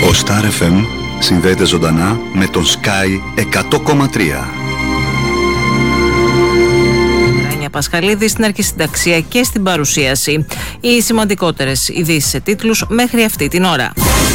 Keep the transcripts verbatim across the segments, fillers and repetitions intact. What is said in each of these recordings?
Ο Star εφ εμ συνδέεται ζωντανά με τον Sky εκατό κόμμα τρία. Πασχαλίδη στην αρχισυνταξία και στην παρουσίαση. Οι σημαντικότερες ειδήσεις σε τίτλους μέχρι αυτή την ώρα.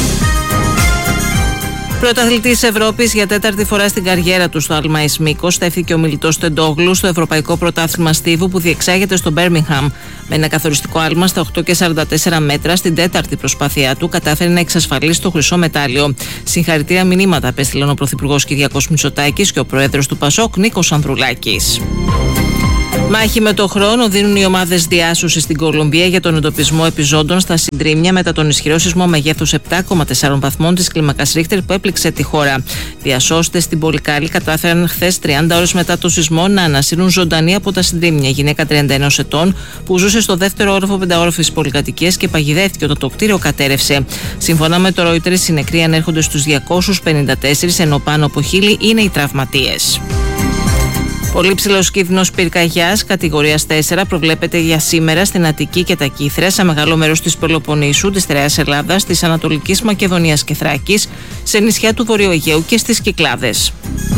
Πρωταθλητής Ευρώπης για τέταρτη φορά στην καριέρα του στο άλμα εις Μύκος στέφθηκε ο Μιλιτός Τεντόγλου στο Ευρωπαϊκό Πρωτάθλημα Στίβου που διεξάγεται στο Μπέρμιγχαμ. Με ένα καθοριστικό άλμα στα οκτώ και σαράντα τέσσερα μέτρα, στην τέταρτη προσπάθειά του κατάφερε να εξασφαλίσει το χρυσό μετάλλιο. Συγχαρητήρια μηνύματα απέστειλαν ο Πρωθυπουργός Κυριάκος Μητσοτάκης και ο Πρόεδρος του Πασόκ Νίκος Ανδρουλάκης. Μάχη με το χρόνο δίνουν οι ομάδες διάσωσης στην Κολομβία για τον εντοπισμό επιζώντων στα συντρίμμια μετά τον ισχυρό σεισμό μεγέθους επτά κόμμα τέσσερα βαθμών της κλίμακας Ρίχτερ που έπληξε τη χώρα. Διασώστες στην Πολυκάλη κατάφεραν χθες τριάντα ώρες μετά το σεισμό να ανασύρουν ζωντανή από τα συντρίμμια γυναίκα τριάντα ενός ετών που ζούσε στο δεύτερο όροφο πενταόροφης πολυκατοικίας και παγιδεύτηκε όταν το κτίριο κατέρευσε. Σύμφωνα με το Reuters, οι νεκροί ανέρχονται στους διακόσιους πενήντα τέσσερα, ενώ πάνω από χίλιοι είναι οι τραυματίες. Πολύ ψηλός κίνδυνος πυρκαγιάς κατηγορίας τέσσερα προβλέπεται για σήμερα στην Αττική και τα Κύθρα, σε μεγάλο μέρος της Πελοποννήσου, της Στερεάς Ελλάδας, της Ανατολικής Μακεδονίας και Θράκης, σε νησιά του Βορείου Αιγαίου και στις Κυκλάδες.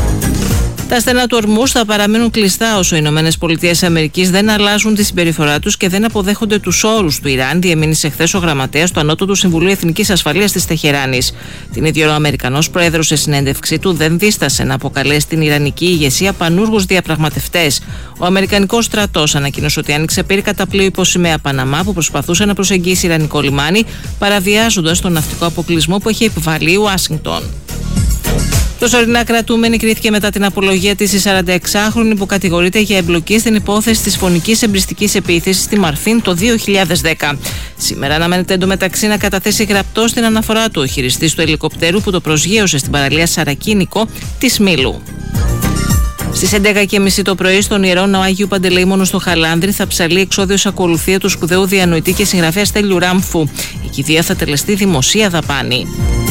Τα στενά του Ορμούς θα παραμείνουν κλειστά όσο οι Ηνωμένες Πολιτείες Αμερικής δεν αλλάζουν τη συμπεριφορά τους και δεν αποδέχονται τους όρους του Ιράν, διεμήνυσε χθες ο γραμματέας του Ανώτατου Συμβουλίου Εθνικής Ασφαλείας της Τεχεράνης. Την ίδια ώρα ο Αμερικανός πρόεδρος σε συνέντευξή του δεν δίστασε να αποκαλέσει την Ιρανική ηγεσία πανούργους διαπραγματευτές. Ο Αμερικανικός στρατός ανακοίνωσε ότι άνοιξε πύρη κατά πλοίο υπό σημαία Παναμά που προσπαθούσε να προσεγγίσει Ιρανικό λιμάνι, παραβιάζοντας τον ναυτικό αποκλεισμό που έχει επιβάλει η Ουάσιγκτον. Προσωρινά κρατούμενη κρίθηκε μετά την απολογία της η σαρανταεξάχρονη που κατηγορείται για εμπλοκή στην υπόθεση της φωνικής εμπριστικής επίθεσης στη Μαρφίν το δύο χιλιάδες δέκα. Σήμερα αναμένεται εντωμεταξύ να καταθέσει γραπτό στην αναφορά του ο χειριστής του ελικοπτέρου που το προσγείωσε στην παραλία Σαρακίνικο της Μήλου. Στις έντεκα και μισή το πρωί, στον Ιερό Ναό Αγίου Παντελεήμονου στο Χαλάνδρι, θα ψαλεί εξώδιος ακολουθία του σπουδαίου διανοητή και συγγραφέα Στέλιου Ράμφου. Η κηδεία θα τελεστεί δημοσία δαπάνη.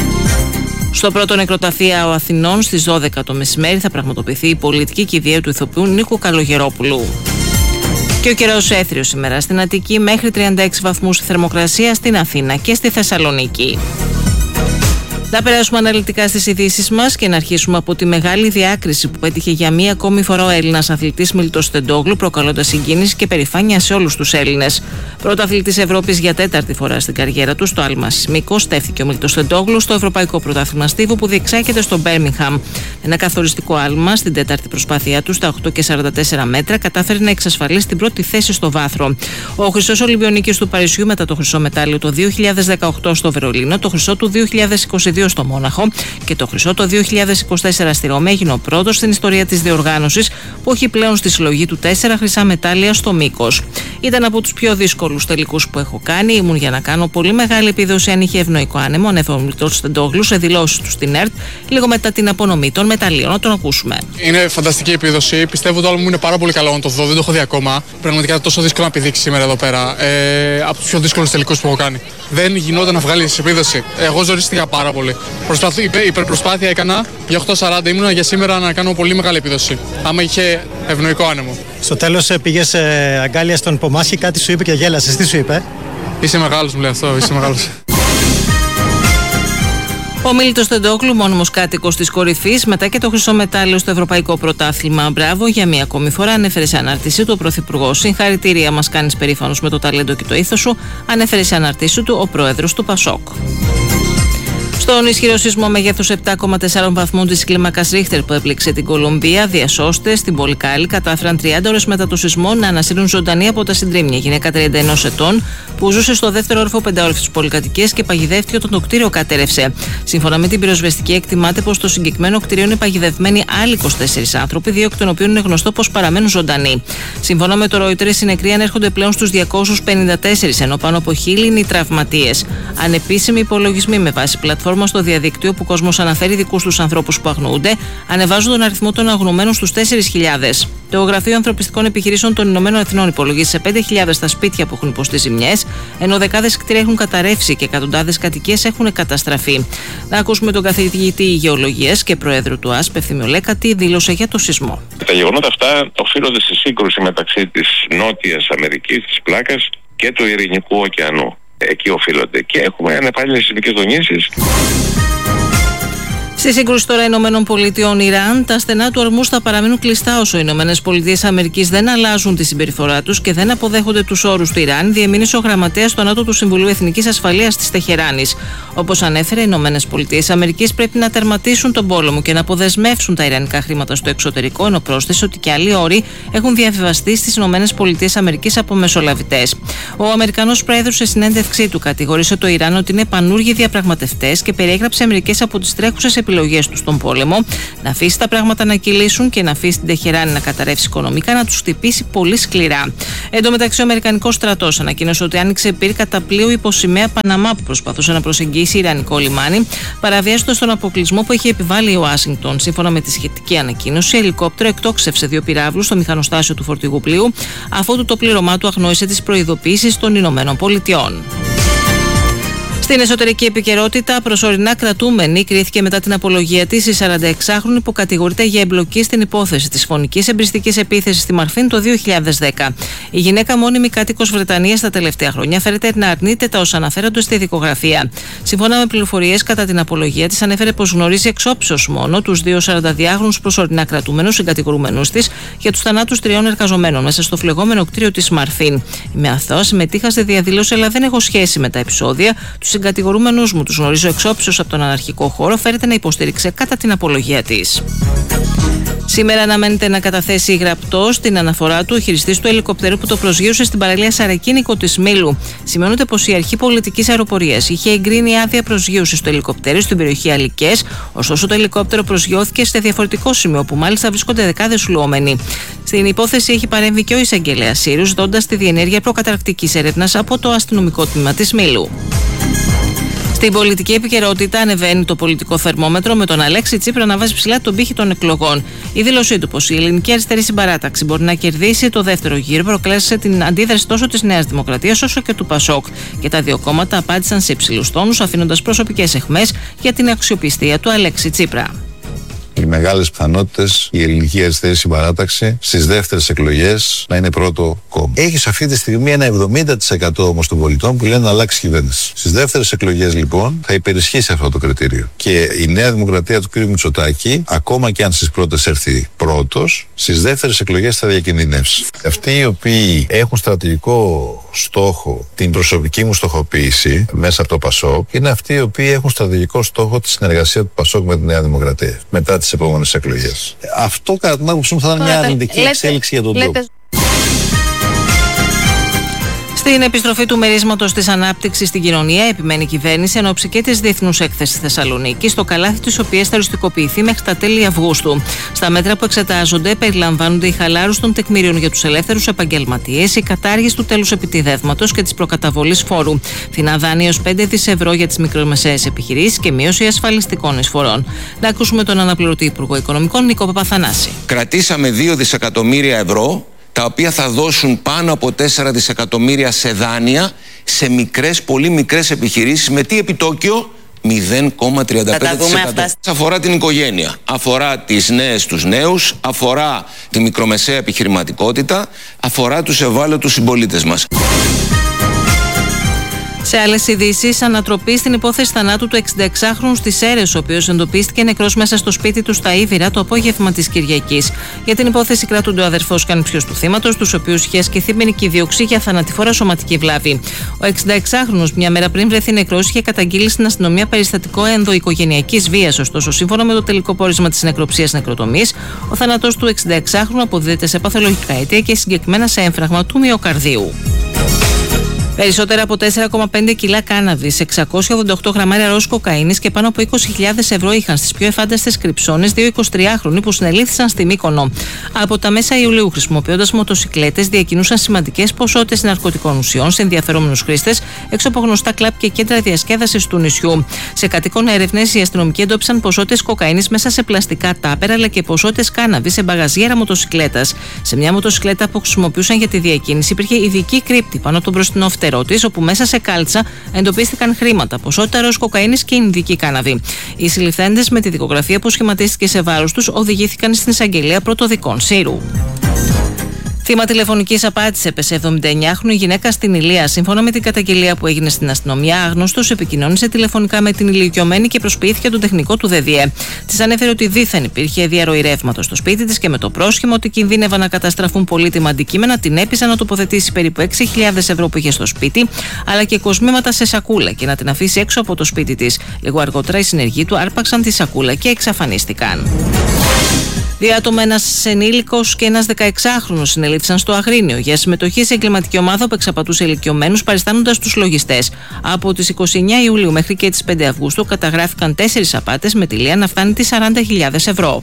Στο πρώτο νεκροταφείο Αθηνών στις δώδεκα το μεσημέρι θα πραγματοποιηθεί η πολιτική κηδεία του ηθοποιού Νίκου Καλογερόπουλου. Και ο καιρός έθριος σήμερα στην Αττική, μέχρι τριάντα έξι βαθμούς θερμοκρασία στην Αθήνα και στη Θεσσαλονίκη. Να περάσουμε αναλυτικά στις ειδήσεις μας και να αρχίσουμε από τη μεγάλη διάκριση που πέτυχε για μία ακόμη φορά ο Έλληνας αθλητής Μιλιτός Τεντόγλου, προκαλώντας συγκίνηση και περηφάνεια σε όλους τους Έλληνες. Πρωταθλητής Ευρώπης για τέταρτη φορά στην καριέρα του στο άλμα εις Μύκος, στέφθηκε ο Μιλιτός Τεντόγλου στο Ευρωπαϊκό Πρωτάθλημα Στίβου που διεξάγεται στο Μπέρμιγχαμ. Ένα καθοριστικό άλμα στην τέταρτη προσπάθειά του στα οκτώ και σαράντα τέσσερα μέτρα κατάφερε να εξασφαλίσει την πρώτη θέση στο βάθρο. Ο χρυσός Ολυμπιονίκης του Παρισιού μετά το χρυσό μετάλλιο το δύο χιλιάδες δεκαοκτώ στο Βερολίνο, το χρυσό του δύο χιλιάδες είκοσι δύο στο Μόναχο και το χρυσό το δύο χιλιάδες είκοσι τέσσερα στη Ρώμη, έγινε ο πρώτος στην ιστορία της διοργάνωσης που έχει πλέον στη συλλογή του τέσσερα χρυσά μετάλλια στο Μύκος. Ήταν από τους πιο δύσκολους τελικούς που έχω κάνει. Ήμουν για να κάνω πολύ μεγάλη επίδοση αν είχε ευνοϊκό άνεμο, ανέφερε ο Μιλιτός Τεντόγλου σε δηλώσεις του στην ΕΡΤ λίγο μετά την απονομή των μεταλλίων. Να τον ακούσουμε. Είναι φανταστική επίδοση. Πιστεύω το άλμα μου είναι πάρα πολύ καλό να το δω. Δεν το έχω δει ακόμα. Πραγματικά τόσο δύσκολο να πηδήξει σήμερα εδώ πέρα. Ε, από τους πιο δύσκολους τελικούς που έχω κάνει. Δεν γινόταν να βγάλει επίδοση. Εγώ ζορίστηκα πάρα πολύ. Προσπαθή, υπερπροσπάθεια έκανα για οκτώ σαράντα. Ήμουνα για σήμερα να κάνω πολύ μεγάλη επίδοση. Άμα είχε ευνοϊκό άνεμο. Στο τέλος πήγες ε, αγκάλια στον Πομάσχη, κάτι σου είπε και γέλασες. Τι σου είπε? Είσαι μεγάλος, μου λέει αυτό. Είσαι μεγάλος. Ο Μίλιτος Τεντόγλου, μόνιμος κάτοικος της κορυφής, μετά και το χρυσό μετάλλιο στο Ευρωπαϊκό Πρωτάθλημα. Μπράβο, για μία ακόμη φορά ανέφερε σε ανάρτησή του ο Πρωθυπουργός. Συγχαρητήρια, μας κάνεις περήφανος με το ταλέντο και το ήθος σου, ανέφερε σε ανάρτησή του ο Πρόεδρος του Πασόκ. Στον ισχυρό σεισμό μεγέθους επτά κόμμα τέσσερα βαθμών της κλίμακας Ρίχτερ που έπληξε την Κολομβία, διασώστες στην Πολυκάλη κατάφεραν τριάντα ώρες μετά το σεισμό να ανασύρουν ζωντανή από τα συντρίμμια γυναίκα τριάντα ενός ετών που ζούσε στο δεύτερο όροφο πενταόροφης πολυκατοικίας και παγιδεύτηκε όταν το κτίριο κατέρευσε. Σύμφωνα με την πυροσβεστική, εκτιμάται πως στο συγκεκριμένο κτίριο είναι παγιδευμένοι άλλοι είκοσι τέσσερις άνθρωποι, δύο εκ των οποίων είναι γνωστό πως παραμένουν ζωντανοί. Σύμφωνα με το Reuters, οι νεκροί ανέρχονται πλέον στους διακόσιους πενήντα τέσσερα, ενώ πάνω από χίλιοι είναι οι τραυματίες. Ανεπίσημοι υπολογισμοί με βάση πλατφόρμα στο διαδίκτυο που ο κόσμος αναφέρει δικούς τους ανθρώπους που αγνοούνται, ανεβάζουν τον αριθμό των αγνωμένων στους τέσσερις χιλιάδες. Το Γραφείο Ανθρωπιστικών Επιχειρήσεων των Ηνωμένων Εθνών υπολογίζει σε πέντε χιλιάδες τα σπίτια που έχουν υποστεί ζημιές, ενώ δεκάδες κτίρια έχουν καταρρεύσει και εκατοντάδες κατοικίες έχουν καταστραφεί. Να ακούσουμε τον καθηγητή Γεωλογίας και Προέδρου του ΑΣΠ, Ευθύμιο Λέκα, τι δήλωσε για το σεισμό. Τα γεγονότα αυτά οφείλονται στη σύγκρουση μεταξύ της Νότιας Αμερικής, της Πλάκας και του Ειρηνικού ωκεανού. Εκεί οφείλονται και έχουμε ανεπάλληλες σεισμικές δονήσεις. Στη σύγκρουση τώρα ΗΠΑ-Ιράν, τα στενά του Ορμούζ θα παραμείνουν κλειστά όσο οι ΗΠΑ δεν αλλάζουν τη συμπεριφορά τους και δεν αποδέχονται τους όρους του Ιράν, διεμήνυσε ο γραμματέας στο ΝΑΤΟ του Συμβουλίου Εθνικής Ασφαλείας της Τεχεράνης. Όπως ανέφερε, οι ΗΠΑ πρέπει να τερματίσουν τον πόλεμο και να αποδεσμεύσουν τα ιρανικά χρήματα στο εξωτερικό, ενώ πρόσθεσε ότι και άλλοι όροι έχουν διαβιβαστεί στις ΗΠΑ από μεσολαβητές. Ο Αμερικανός Πρόεδρος σε συνέντευξή του κατηγόρησε το Ιράν ότι είναι πανούργοι διαπραγματευτές και περιέγραψε μερικές από τις τρέχουσες επιλογές του στον πόλεμο, να αφήσει τα πράγματα να κυλήσουν και να αφήσει την Τεχεράνη να καταρρεύσει οικονομικά, να τους χτυπήσει πολύ σκληρά. Εν τω μεταξύ, ο Αμερικανικός στρατός ανακοίνωσε ότι άνοιξε πυρ κατά πλοίο υπό σημαία Παναμά που προσπαθούσε να προσεγγίσει ιρανικό λιμάνι, παραβιάζοντας τον αποκλεισμό που είχε επιβάλει η Ουάσιγκτον. Σύμφωνα με τη σχετική ανακοίνωση, ελικόπτερο εκτόξευσε δύο πυράβλους στο μηχανοστάσιο του φορτηγού πλοίου, αφότου το πλήρωμά του αγνόησε τις προειδοποιήσεις των Ηνωμένων Πολιτειών. Στην εσωτερική επικαιρότητα, προσωρινά κρατούμενη κρίθηκε μετά την απολογία της η σαρανταεξάχρονη που κατηγορείται για εμπλοκή στην υπόθεση της φωνικής εμπριστικής επίθεσης στη Μαρφίν το δύο χιλιάδες δέκα. Η γυναίκα, μόνιμη κάτοικος Βρετανίας τα τελευταία χρόνια, φέρεται να αρνείται τα όσα αναφέρονται στη δικογραφία. Σύμφωνα με πληροφορίες, κατά την απολογία της, ανέφερε πως γνωρίζει εξόψεως μόνο τους δύο σαρανταδυάχρονους προσωρινά κρατούμενους συγκατηγορούμενους της για τους θανάτους τριών εργαζομένων μέσα στο φλεγόμενο κτίριο της Μαρφίν. Είμαι αθώα, συμμετείχα στη διαδήλωση, αλλά δεν έχω σχέση με τα επεισόδια. Τους συγκατηγορούμενους μου τους γνωρίζω εξόψεως από τον αναρχικό χώρο, φέρεται να υποστήριξε κατά την απολογία της. Σήμερα αναμένεται να καταθέσει γραπτό στην αναφορά του ο χειριστής του ελικοπτέρου που το προσγείωσε στην παραλία Σαρακίνικο της Μήλου. Σημειώνεται πως η Αρχή Πολιτικής Αεροπορίας είχε εγκρίνει άδεια προσγείωσης του ελικοπτέρου στην περιοχή Αλικές, ωστόσο το ελικόπτερο προσγειώθηκε σε διαφορετικό σημείο, που μάλιστα βρίσκονται δεκάδες λουόμενοι. Στην υπόθεση έχει παρέμβει και ο εισαγγελέας Σύρους, δώντας τη διενέργεια προκαταρκτικής έρευνας από το αστυνομικό τμήμα της Μήλου. Στην πολιτική επικαιρότητα ανεβαίνει το πολιτικό θερμόμετρο, με τον Αλέξη Τσίπρα να βάζει ψηλά τον πύχη των εκλογών. Η δήλωσή του πως η ελληνική αριστερή συμπαράταξη μπορεί να κερδίσει το δεύτερο γύρο προκάλεσε την αντίδραση τόσο της Νέας Δημοκρατίας όσο και του Πασόκ. Και τα δύο κόμματα απάντησαν σε υψηλούς τόνους, αφήνοντας προσωπικές αιχμές για την αξιοπιστία του Αλέξη Τσίπρα. Οι μεγάλες πιθανότητες η ελληνική αριστερή συμπαράταξη στις δεύτερες εκλογές να είναι πρώτο κόμμα. Έχει αυτή τη στιγμή ένα εβδομήντα τοις εκατό όμως των πολιτών που λένε να αλλάξει κυβέρνηση. Στις δεύτερες εκλογές λοιπόν θα υπερισχύσει αυτό το κριτήριο. Και η Νέα Δημοκρατία του κ. Μητσοτάκη, ακόμα και αν στις πρώτες έρθει πρώτος, στις δεύτερες εκλογές θα διακινδυνεύσει. Αυτοί οι οποίοι έχουν στρατηγικό στόχο την προσωπική μου στοχοποίηση μέσα από το Πασόκ είναι αυτοί οι οποίοι έχουν στρατηγικό στόχο τη συνεργασία του Πασόκ με τη Νέα Δημοκρατία μετά τις επόμενες εκλογές. Αυτό κατά την άποψή μου θα ήταν μια αρνητική εξέλιξη για τον τόπο. Στην επιστροφή του μερίσματος της ανάπτυξης στην κοινωνία, επιμένει η κυβέρνηση εν ώψη και της Διεθνούς Έκθεσης Θεσσαλονίκης, το καλάθι της οποίας θα οριστικοποιηθεί μέχρι τα τέλη Αυγούστου. Στα μέτρα που εξετάζονται περιλαμβάνονται η χαλάρωση των τεκμηρίων για τους ελεύθερους επαγγελματίες, η κατάργηση του τέλους επιτιδεύματος και της προκαταβολής φόρου, φθηνά δάνεια ως πέντε δισεκατομμύρια ευρώ για τις μικρομεσαίες επιχειρήσεις και μείωση ασφαλιστικών εισφορών. Να ακούσουμε τον αναπληρωτή Υπουργό Οικονομικών Νίκο Παπαθανάση. Κρατήσαμε δύο δισεκατομμύρια ευρώ, τα οποία θα δώσουν πάνω από τέσσερα δισεκατομμύρια σε δάνεια σε μικρές, πολύ μικρές επιχειρήσεις. Με τι επιτόκιο? μηδέν κόμμα τριάντα πέντε τοις εκατό. Αφορά την οικογένεια, αφορά τις νέες, τους νέους, αφορά τη μικρομεσαία επιχειρηματικότητα, αφορά τους ευάλωτους συμπολίτες μας. Σε άλλες ειδήσεις, ανατροπή στην υπόθεση θανάτου του εξηνταεξάχρονου στις Σέρρες, ο οποίος εντοπίστηκε νεκρός μέσα στο σπίτι του στα Ήβυρα το απόγευμα της Κυριακής. Για την υπόθεση κρατούνται ο αδερφός και ανιψιός του θύματος, τους οποίους είχε ασκηθεί ποινική δίωξη για θανατηφόρα σωματική βλάβη. Ο εξηνταεξάχρονος, μια μέρα πριν βρεθεί νεκρός, είχε καταγγείλει στην αστυνομία περιστατικό ενδοοικογενειακής βίας. Ωστόσο, σύμφωνα με το τελικό πόρισμα της νεκροψίας νεκροτομής, ο θάνατος του εξηνταεξάχρονου αποδίδεται σε παθολογικά αίτια και συγκεκριμένα σε έμφραγμα του μυοκαρδίου. Περισσότερα από τέσσερα κόμμα πέντε κιλά κάναβης, εξακόσια ογδόντα οκτώ γραμμάρια ροζ κοκαίνης και πάνω από είκοσι χιλιάδες ευρώ είχαν στις πιο εφάνταστες κρυψώνες δύο εικοσιτριάχρονοι που συνελήφθησαν στη Μύκονο. Από τα μέσα Ιουλίου, χρησιμοποιώντας μοτοσικλέτες, διακινούσαν σημαντικές ποσότητες ναρκωτικών ουσιών σε ενδιαφερόμενους χρήστες έξω από γνωστά κλαμπ και κέντρα διασκέδασης του νησιού. Σε κατοίκον έρευνες, οι αστυνομικοί εντόπισαν ποσότητες κοκαίνης μέσα σε πλαστικά τάπερα αλλά και ποσότητες κάναβης σε μπαγαζιέρα μοτοσικλέτας. Σε μια μοτοσικλέτα που χρησιμοποιούσαν για τη διακίνηση υπήρχε ειδική κρύπτη πάνω από τον μπροστινό φτερό, όπου μέσα σε κάλτσα εντοπίστηκαν χρήματα, ποσότητα ροζ κοκαίνης και ινδική κάναβη. Οι συλληφθέντες, με τη δικογραφία που σχηματίστηκε σε βάρος τους, οδηγήθηκαν στην εισαγγελία πρωτοδικών Σύρου. Θύμα τηλεφωνικής απάτης έπεσε εβδομηνταεννιάχρονη γυναίκα στην Ηλία. Σύμφωνα με την καταγγελία που έγινε στην αστυνομία, άγνωστος επικοινώνησε τηλεφωνικά με την ηλικιωμένη και προσποιήθηκε τον τεχνικό του ΔΔΕ. Της ανέφερε ότι δήθεν υπήρχε διαρροή ρεύματος στο σπίτι της και με το πρόσχημα ότι κινδύνευαν να καταστραφούν πολύτιμα αντικείμενα, την έπεισε να τοποθετήσει περίπου έξι χιλιάδες ευρώ που είχε στο σπίτι, αλλά και κοσμήματα σε σακούλα και να την αφήσει έξω από το σπίτι της. Λίγο αργότερα οι συνεργοί του άρπαξαν τη σακούλα και εξαφανίστηκαν. Δύο άτομα, ένας ενήλικος και ένας δεκαεξάχρονος, συνελήφθησαν στο Αγρίνιο για συμμετοχή σε εγκληματική ομάδα που εξαπατούσε ηλικιωμένους παριστάνοντας τους λογιστές. Από τις είκοσι εννέα Ιουλίου μέχρι και τις πέντε Αυγούστου καταγράφηκαν τέσσερις απάτες με τηλεία να φτάνει τις σαράντα χιλιάδες ευρώ.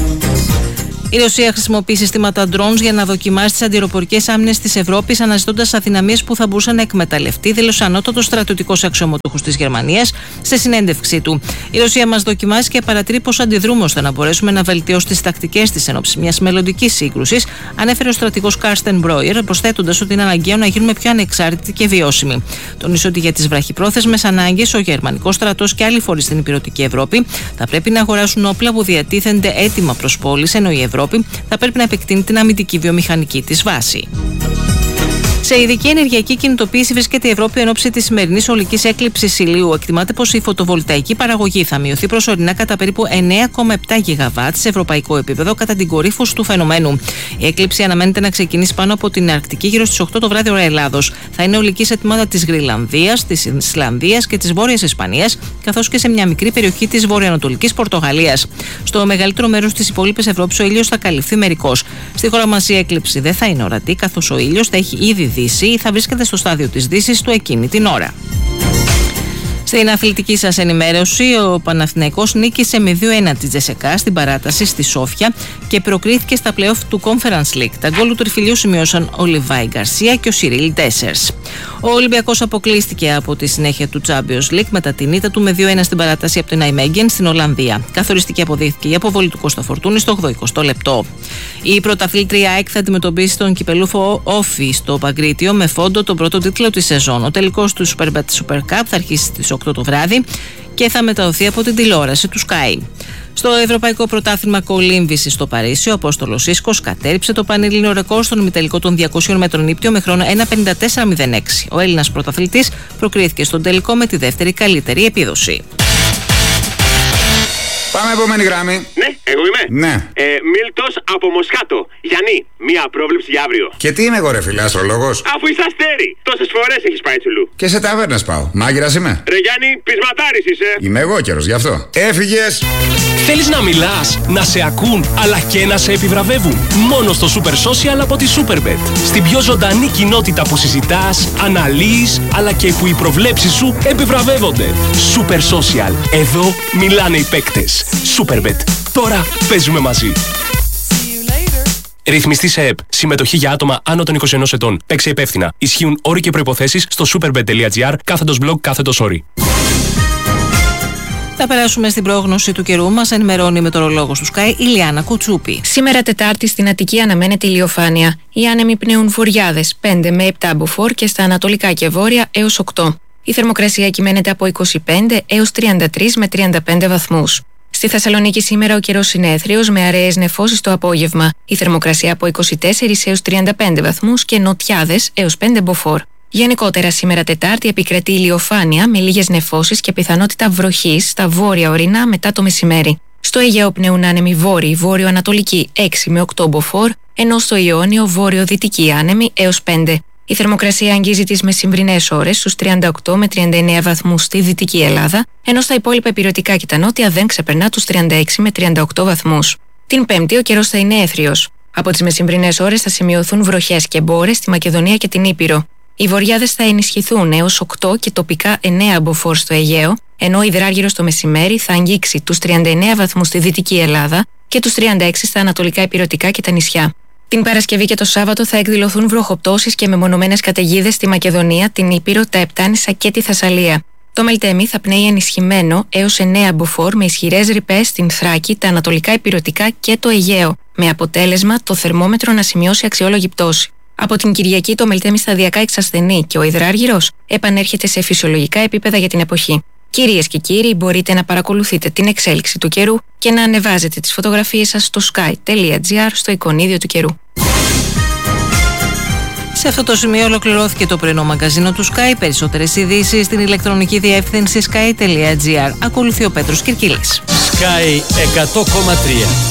Η Ρωσία χρησιμοποιεί συστήματα drones για να δοκιμάσει τις αντιεροπορικές άμυνες της Ευρώπης, αναζητώντας αδυναμίες που θα μπορούσαν να εκμεταλλευτεί, δήλωσε ανώτατος στρατιωτικός αξιωματούχος της Γερμανίας σε συνέντευξή του. Η Ρωσία μας δοκιμάζει και παρατηρεί πώς αντιδρούμε ώστε να μπορέσουμε να βελτιώσουμε τις τακτικές της εν ώψη μιας μελλοντικής σύγκρουσης, ανέφερε ο στρατηγός Κάρστεν Μπρόιερ, προσθέτοντας ότι είναι αναγκαίο να γίνουμε πιο ανεξάρτητοι και βιώσιμοι. Τονίσε ότι για τις βραχυπρόθεσμες ανάγκες ο γερμανικός στρατός και άλλοι φορείς στην υπηρετική Ευρώπη θα πρέπει να αγοράσουν όπλα που διατίθενται έτοιμα προς πώληση, ενώ η Ευρώπη θα πρέπει να επεκτείνει την αμυντική βιομηχανική της βάση. Σε ειδική ενεργειακή κινητοποίηση βρίσκεται η Ευρώπη εν ώψη της σημερινής ολικής έκλειψης ηλίου. Εκτιμάται πως η φωτοβολταϊκή παραγωγή θα μειωθεί προσωρινά κατά περίπου εννέα κόμμα επτά γιγαβάτ σε ευρωπαϊκό επίπεδο κατά την κορύφωση του φαινομένου. Η έκλειψη αναμένεται να ξεκινήσει πάνω από την Αρκτική γύρω στις οκτώ το βράδυ ώρα Ελλάδος. Θα είναι ολική σε τμήματα της Γρυλανδίας, της Ισλανδίας και της Βόρειας Ισπανίας, καθώς και σε μια μικρή περιοχή της βορειοανατολικής Πορτογαλίας. Στο μεγαλύτερο μέρος της υπόλοιπης Ευρώπης ο ήλιος θα καλυφθεί μερικώς. Στη χώρα μας η έκλειψη δεν θα είναι ορατή, καθώς ο ήλιος θα έχει ήδη δύσει ή θα βρίσκεται στο στάδιο της δύσης του εκείνη την ώρα. Στην αθλητική σας ενημέρωση, ο Παναθηναϊκός νίκησε με δύο ένα τη Τζεσεκά στην παράταση στη Σόφια και προκρίθηκε στα play-off του Conference League. Τα γκολ του τριφυλιού σημειώσαν ο Λιβάη Γκαρσία και ο Σιρίλ Ντέσσερς. Ο Ολυμπιακός αποκλείστηκε από τη συνέχεια του Champions League μετά την ήττα του με δύο ένα στην παράταση από την Αϊμέγγεν στην Ολλανδία. Καθοριστική αποδείχθηκε η αποβολή του Κώστα Φορτούνη στο ογδοηκοστό λεπτό. Η πρωταθλήτρια ΑΕΚ θα αντιμετωπίσει τον κυπελούφο Όφη στο Παγκρίτιο με φόντο τον πρώτο τίτλο τη σεζόν. Ο τελικός του Superbet Super Cup θα αρχίσει στις οκτώ το βράδυ και θα μεταδοθεί από την τηλεόραση του Sky. Στο Ευρωπαϊκό Πρωτάθλημα Κολύμβησης στο Παρίσι, ο Απόστολος Ίσκος κατέριψε το πανελλήνιο ρεκόρ στον ημιτελικό των διακοσίων μέτρων ύπτιο με χρόνο ένα πενήντα τέσσερα μηδέν έξι. Ο Έλληνας πρωταθλητής προκρίθηκε στον τελικό με τη δεύτερη καλύτερη επίδοση. Πάμε επόμενη γράμμη. Ναι, εγώ είμαι. Ναι. Ε, Μίλτος από Μοσχάτο. Γιάννη, μία πρόβλεψη για αύριο. Και τι είμαι εγώ, ρε φίλε, αστρολόγος. Αφού είσαι αστέρι. Τόσες φορές έχεις πάει τσουλού. Και σε ταβέρνες πάω. Μάγειρας είμαι. Ρε Γιάννη, πεισματάρης είσαι. Είμαι εγώ καιρός γι' αυτό. Έφυγες. Θέλεις να μιλάς, να σε ακούν, αλλά και να σε επιβραβεύουν. Μόνο στο Super Social από τη Superbet. Στην πιο ζωντανή κοινότητα που συζητάς, αναλύεις, αλλά και που οι προβλέψεις σου επιβραβεύονται. Super Social. Εδώ μιλάνε οι παίκτες. Superbet. Τώρα παίζουμε μαζί. Ρυθμιστή σε ΕΠ. Συμμετοχή για άτομα άνω των είκοσι ενός ετών. Παίξε υπεύθυνα. Ισχύουν όροι και προϋποθέσεις στο superbet.gr κάθετος blog κάθετος όροι. Θα περάσουμε στην πρόγνωση του καιρού. Μας ενημερώνει η μετεωρολόγος του Sky, Ηλιάνα Κουτσούπη. Σήμερα Τετάρτη στην Αττική αναμένεται ηλιοφάνεια. Οι άνεμοι πνέουν βορειάδες πέντε με επτά μποφόρ και στα ανατολικά και βόρεια έως οκτώ. Η θερμοκρασία κυμαίνεται από είκοσι πέντε έως τριάντα τρεις με τριάντα πέντε βαθμούς. Στη Θεσσαλονίκη σήμερα ο καιρός είναι έθριος με αραιές νεφώσεις το απόγευμα. Η θερμοκρασία από είκοσι τέσσερις έως τριάντα πέντε βαθμούς και νοτιάδες έως πέντε μποφόρ. Γενικότερα σήμερα Τετάρτη επικρατεί ηλιοφάνεια με λίγες νεφώσεις και πιθανότητα βροχής στα βόρεια ορεινά μετά το μεσημέρι. Στο Αιγαίο πνέουν άνεμοι βόρειοι, βόρειο-ανατολικοί έξι με οκτώ μποφόρ, ενώ στο Ιόνιο βόρειο-δυτικοί άνεμοι έως πέντε. Η θερμοκρασία αγγίζει τις μεσημβρινές ώρες στους τριάντα οκτώ με τριάντα εννέα βαθμούς στη Δυτική Ελλάδα, ενώ στα υπόλοιπα υπηρετικά και τα νότια δεν ξεπερνά τους τριάντα έξι με τριάντα οκτώ βαθμούς. Την Πέμπτη ο καιρός θα είναι έθριος. Από τις μεσημβρινές ώρες θα σημειωθούν βροχές και μπόρες στη Μακεδονία και την Ήπειρο. Οι βορειάδες θα ενισχυθούν έως οκτώ και τοπικά εννέα μποφόρ στο Αιγαίο, ενώ η υδράργυρος το μεσημέρι θα αγγίξει τους τριάντα εννέα βαθμούς στη Δυτική Ελλάδα και τους τριάντα έξι στα ανατολικά υπηρετικά και τα νησιά. Την Παρασκευή και το Σάββατο θα εκδηλωθούν βροχοπτώσεις και μεμονωμένες καταιγίδες στη Μακεδονία, την Ήπειρο, τα Επτάνησα και τη Θεσσαλία. Το Μελτέμι θα πνέει ενισχυμένο έως εννέα μποφόρ με ισχυρές ρηπές στην Θράκη, τα ανατολικά υπηρετικά και το Αιγαίο, με αποτέλεσμα το θερμόμετρο να σημειώσει αξιόλογη πτώση. Από την Κυριακή το Μελτέμι σταδιακά εξασθενεί και ο υδράργυρος επανέρχεται σε φυσιολογικά επίπεδα για την εποχή. Κυρίες και κύριοι, μπορείτε να παρακολουθείτε την εξέλιξη του καιρού και να ανεβάζετε τις φωτογραφίες σας στο sky τελεία gr στο εικονίδιο του καιρού. Σε αυτό το σημείο ολοκληρώθηκε το πρωινό μαγκαζίνο του Sky. Περισσότερες ειδήσεις στην ηλεκτρονική διεύθυνση sky τελεία gr. Ακολουθεί ο Πέτρος Κυρκίλης. Sky εκατό κόμμα τρία.